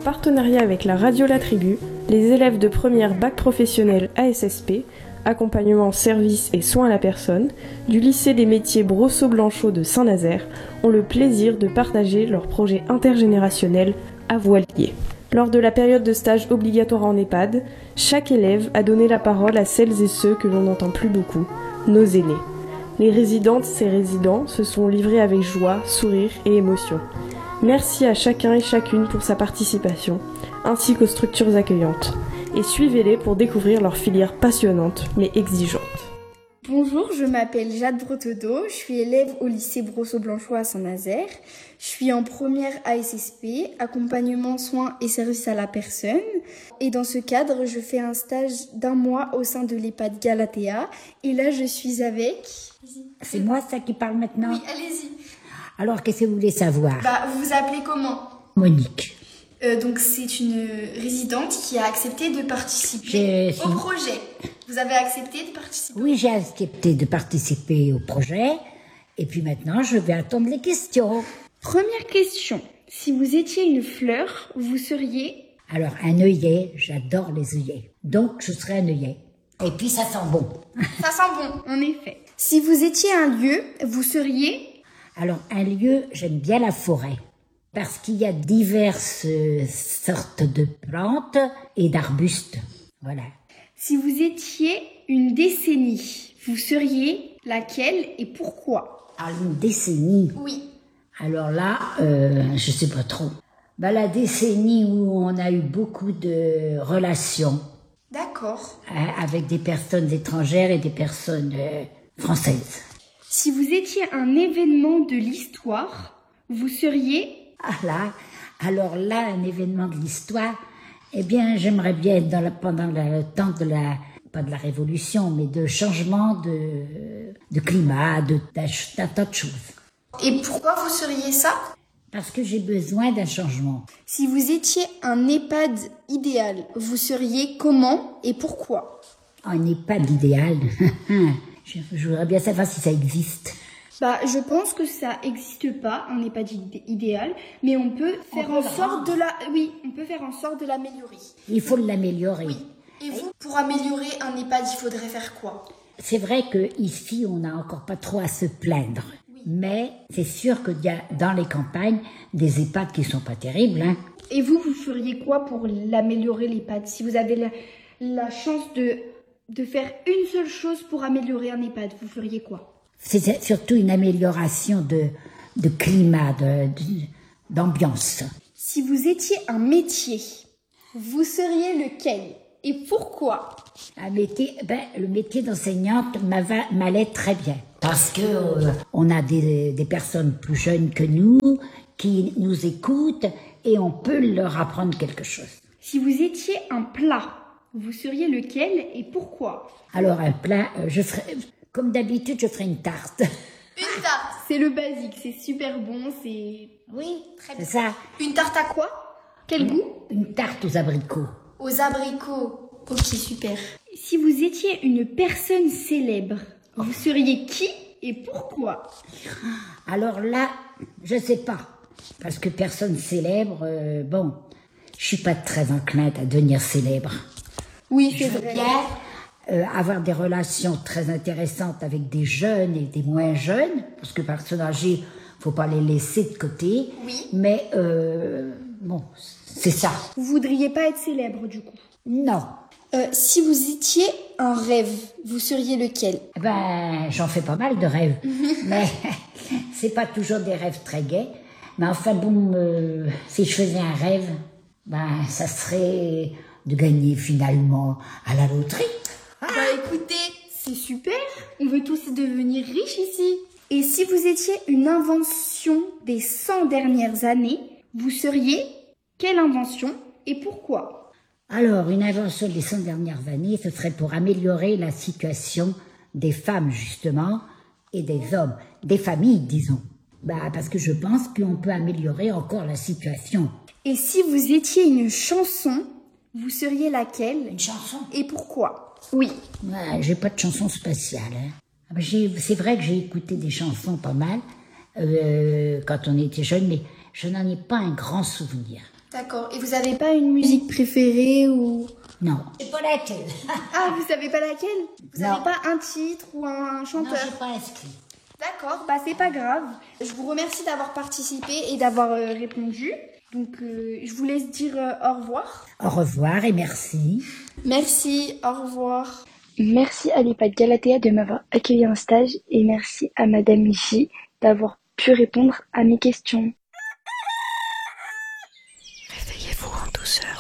partenariat avec la radio La Tribu, les élèves de première bac professionnel ASSP, accompagnement, service et soins à la personne, du lycée des métiers Brosseau-Blanchot de Saint-Nazaire ont le plaisir de partager leur projet intergénérationnel à Voilier. Lors de la période de stage obligatoire en EHPAD, chaque élève a donné la parole à celles et ceux que l'on n'entend plus beaucoup, nos aînés. Les résidentes et résidents se sont livrés avec joie, sourire et émotion. Merci à chacun et chacune pour sa participation, ainsi qu'aux structures accueillantes. Et suivez-les pour découvrir leur filière passionnante mais exigeante. Bonjour, je m'appelle Jade Bretedeau, je suis élève au lycée Brosseau-Blanchot à Saint-Nazaire. Je suis en première ASSP, accompagnement, soins et services à la personne. Et dans ce cadre, je fais un stage d'1 mois au sein de l'EHPAD Galatea. Et là, je suis avec... C'est moi ça qui parle maintenant? Oui, allez-y. Alors, qu'est-ce que vous voulez savoir? Vous vous appelez comment? Monique. Donc c'est une résidente qui a accepté de participer au projet. Vous avez accepté de participer? Oui, j'ai accepté de participer au projet. Et puis maintenant, je vais attendre les questions. Première question. Si vous étiez une fleur, vous seriez... Alors, un œillet, j'adore les œillets. Donc, je serais un œillet. Et puis, ça sent bon. Ça sent bon, en effet. Si vous étiez un lieu, vous seriez... Alors, un lieu, j'aime bien la forêt. Parce qu'il y a diverses sortes de plantes et d'arbustes. Voilà. Si vous étiez une décennie, vous seriez laquelle et pourquoi? Alors, une décennie? Oui. Alors là, je sais pas trop. La décennie où on a eu beaucoup de relations. D'accord. Avec des personnes étrangères et des personnes françaises. Si vous étiez un événement de l'histoire, vous seriez... Alors là, un événement de l'histoire, eh bien, j'aimerais bien être pendant le temps de pas de la révolution, mais de changement de climat, d'un tas de choses. Et pourquoi vous seriez ça? Parce que j'ai besoin d'un changement. Si vous étiez un EHPAD idéal, vous seriez comment et pourquoi? Un EHPAD idéal? Je voudrais bien savoir si ça existe. Je pense que ça existe pas, un EHPAD idéal, mais on peut faire en sorte de l'améliorer. Il faut l'améliorer. Oui. Et vous, pour améliorer un EHPAD, il faudrait faire quoi? C'est vrai qu'ici, on n'a encore pas trop à se plaindre. Oui. Mais c'est sûr qu'il y a dans les campagnes des EHPAD qui sont pas terribles. Hein. Et vous feriez quoi pour l'améliorer, l'EHPAD? Si vous avez la chance de faire une seule chose pour améliorer un EHPAD, vous feriez quoi? C'est surtout une amélioration de climat, d'ambiance. Si vous étiez un métier, vous seriez lequel et pourquoi? Un métier, le métier d'enseignante m'allait très bien. Parce que on a des personnes plus jeunes que nous qui nous écoutent et on peut leur apprendre quelque chose. Si vous étiez un plat, vous seriez lequel et pourquoi? Alors un plat, je ferais... Comme d'habitude, je ferai une tarte. Une tarte, c'est le basique, c'est super bon, c'est... Oui, très bien. C'est ça. Une tarte à quoi? Quel goût? Une tarte aux abricots. Aux abricots. Ok, super. Si vous étiez une personne célèbre, vous seriez qui et pourquoi? Alors là, je sais pas. Parce que personne célèbre, je suis pas très enclinte à devenir célèbre. Oui, c'est vrai. Avoir des relations très intéressantes avec des jeunes et des moins jeunes, parce que personnes âgées, faut pas les laisser de côté. Oui. Mais c'est ça. Vous voudriez pas être célèbre du coup? Non. Si vous étiez un rêve, vous seriez lequel? J'en fais pas mal de rêves, mais c'est pas toujours des rêves très gais. Mais enfin si je faisais un rêve, ça serait de gagner finalement à la loterie. Écoutez, c'est super, on veut tous devenir riches ici. Et si vous étiez une invention des 100 dernières années, vous seriez quelle invention et pourquoi? Alors, une invention des 100 dernières années, ce serait pour améliorer la situation des femmes, justement, et des hommes, des familles, disons. Parce que je pense qu'on peut améliorer encore la situation. Et si vous étiez une chanson, vous seriez laquelle? Une chanson? Et pourquoi? Oui. J'ai pas de chanson spéciale. Hein. C'est vrai que j'ai écouté des chansons pas mal quand on était jeune, mais je n'en ai pas un grand souvenir. D'accord. Et vous avez pas une musique préférée ou... Non. C'est pas laquelle. Ah, vous savez pas laquelle? Vous Non. avez pas un titre ou un Non, chanteur? j'ai pas inscrit. D'accord, bah c'est pas grave. Je vous remercie d'avoir participé et d'avoir répondu. Donc je vous laisse dire au revoir. Au revoir et merci. Merci, au revoir. Merci à l'EHPAD Galatea de m'avoir accueilli en stage et merci à Madame J d'avoir pu répondre à mes questions. Réveillez-vous en douceur.